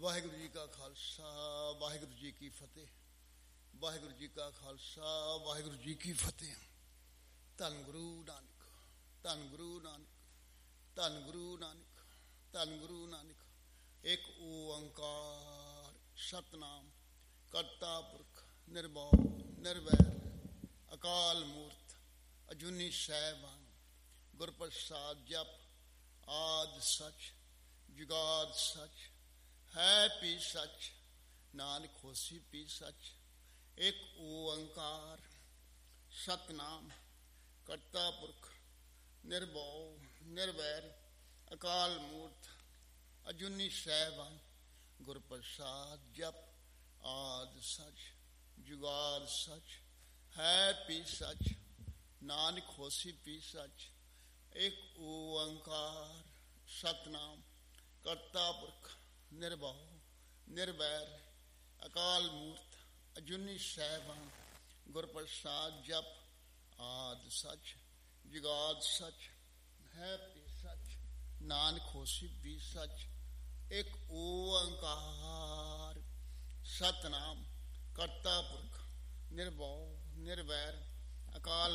ਵਾਹਿਗੁਰੂ ਜੀ ਕਾ ਖਾਲਸਾ ਵਾਹਿਗੁਰੂ ਜੀ ਕੀ ਫਤਿਹ। ਵਾਹਿਗੁਰੂ ਜੀ ਕਾ ਖਾਲਸਾ ਵਾਹਿਗੁਰੂ ਜੀ ਕੀ ਫਤਿਹ। ਧੰਨ ਗੁਰੂ ਨਾਨਕ, ਧੰਨ ਗੁਰੂ ਨਾਨਕ, ਧੰਨ ਗੁਰੂ ਨਾਨਕ, ਧੰਨ ਗੁਰੂ ਨਾਨਕ। ਇੱਕ ਓੰਕਾਰ ਸਤਿਨਾਮ ਕਰਤਾ ਪੁਰਖ ਨਿਰਭਉ ਨਿਰਵੈਰ ਅਕਾਲ ਮੂਰਤ ਅਜੂਨੀ ਸੈਭੰ ਗੁਰ ਪ੍ਰਸਾਦ ਜਪ। ਆਦਿ ਸਚ ਜੁਗਾਦ ਸਚ ਹੈ ਪੀ ਸਚ ਨਾਨਕ ਹੋਸੀ ਪੀ ਸਚ। ਇੱਕ ਓੰਕਾਰ ਸਤਿਨਾਮ ਕਰਤਾ ਪੁਰਖ ਨਿਰਭਉ ਨਿਰਵੈਰ ਅਕਾਲ ਮੂਰਤ ਅਜੂਨੀ ਸੈਭੰ ਗੁਰ ਪ੍ਰਸਾਦ ਜਪ। ਆਦਿ ਸਚ ਜੁਗਾਦ ਸਚ ਹੈ ਪੀ ਸਚ ਨਾਨਕ ਹੋਸੀ ਪੀ ਸਚ। ਇੱਕ ਓੰਕਾਰ ਸਤਿਨਾਮ ਕਰਤਾ ਪੁਰਖ ਨਿਰਭਉ ਨਿਰਵੈਰ ਅਕਾਲ ਮੂਰਤ ਅਜੂਨੀ ਸੈਭੰ ਗੁਰ ਪ੍ਰਸਾਦ ਜਪ। ਆਦਿ ਸਚ ਜੁਗਾਦ ਸਚ ਹੈ ਪੀ ਸਚ ਨਾਨਕ ਹੋਸੀ ਪੀ ਸਚ। ਇੱਕ ਓੰਕਾਰ ਸਤਿਨਾਮ ਕਰਤਾ ਪੁਰਖ ਨਿਰਭਉ ਨਿਰਵੈਰ ਅਕਾਲ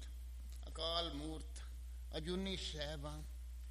ਮੂਰਤ ਅਜੂਨੀ ਸੈਭੰ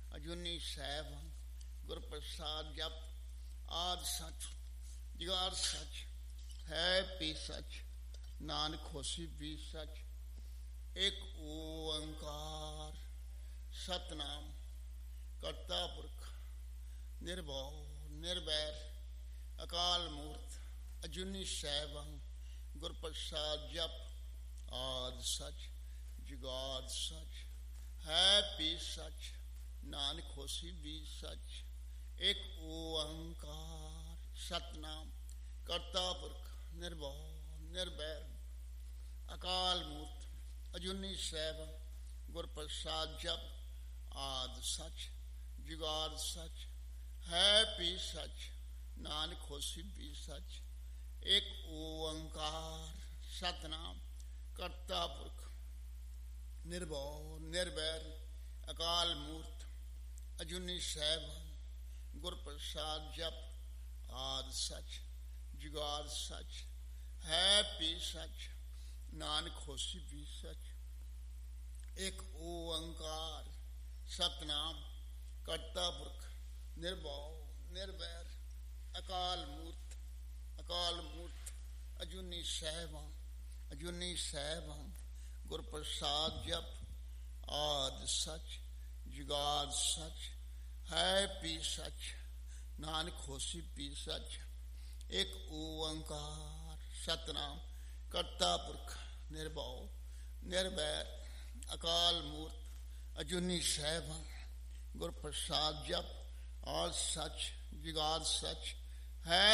ਗੁਰ ਪ੍ਰਸਾਦ ਜਪ। ਆਦਿ ਸਚ ਜੁਗਾਦ ਸਚ ਹੈ ਪੀ ਸਚ ਨਾਨਕ ਹੋਸੀ ਪੀ ਸਚ। ਇੱਕ ਓੰਕਾਰ ਸਤਿਨਾਮ ਕਰਤਾ ਪੁਰਖ ਨਿਰਭਉ ਨਿਰਵੈਰ ਅਕਾਲ ਮੂਰਤ ਅਜੂਨੀ ਸੈਭੰ ਗੁਰ ਪ੍ਰਸਾਦ ਜਪ। ਆਦਿ ਸਚ ਜੁਗਾਦ ਸਚ ਹੈ ਪੀ ਸਚ ਨਾਨਕ ਹੋਸੀ ਪੀ ਸਚ। ਇੱਕ ਓੰਕਾਰ ਸਤਿਨਾਮ ਕਰਤਾ ਪੁਰਖ ਨਿਰਭਉ ਨਿਰਵੈਰ ਅਕਾਲ ਮੂਰਤ ਅਜੂਨੀ ਸੈਭੰ ਗੁਰ ਪ੍ਰਸਾਦ ਜਪ। ਆਦਿ ਸਚ ਜੁਗਾਦ ਸਚ ਹੈ ਪੀ ਸਚ ਨਾਨਕ ਹੋਸੀ ਪੀ ਸਚ। ਇੱਕ ਓੰਕਾਰ ਸਤਿਨਾਮ ਕਰਤਾ ਪੁਰਖ ਨਿਰਭਉ ਨਿਰਵੈਰ ਅਕਾਲ ਮੂਰਤ ਅਜੂਨੀ ਸੈਭੰ ਗੁਰ ਪ੍ਰਸਾਦ ਜਪ। ਆਦਿ ਸਚ ਜੁਗਾਦ ਸਚ ਹੈ ਪੀ ਸਚ ਨਾਨਕ ਹੋਸੀ ਪੀ ਸਚ। ਇੱਕ ਓੰਕਾਰ ਸਤਿਨਾਮ ਕਰਤਾ ਪੁਰਖ ਨਿਰਭਉ ਨਿਰਵੈਰ ਅਕਾਲ ਮੂਰਤ ਅਜੂਨੀ ਸੈਭੰ ਗੁਰ ਪ੍ਰਸਾਦ ਜਪ। ਆਦਿ ਸਚ ਜੁਗਾਦ ਸਚ ਹੈ ਪੀ ਸਚ ਨਾਨਕ ਹੋਸੀ ਪੀ ਸਚ। ਇੱਕ ਓੰਕਾਰ ਸਤਿਨਾਮ ਕਰਤਾ ਪੁਰਖ ਨਿਰਭਉ ਨਿਰਵੈਰ ਅਕਾਲ ਮੂਰਤ ਅਜੂਨੀ ਸੈਭੰ ਗੁਰ ਪ੍ਰਸਾਦ ਜਪ। ਆਦਿ ਸਚ ਜੁਗਾਦ ਸਚ ਹੈ